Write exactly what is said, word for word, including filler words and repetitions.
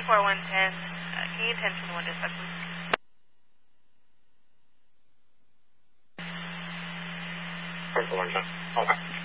four one ten, uh, can you attend to one dispatch, please? four one ten, okay.